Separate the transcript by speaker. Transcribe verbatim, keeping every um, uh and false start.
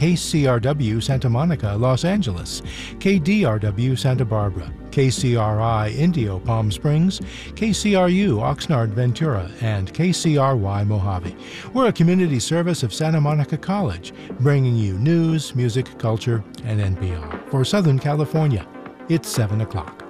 Speaker 1: K C R W Santa Monica, Los Angeles, K D R W Santa Barbara, K C R I Indio Palm Springs, K C R U Oxnard Ventura, and K C R Y Mojave. We're a community service of Santa Monica College, bringing you news, music, culture, and N P R. For Southern California, it's seven o'clock.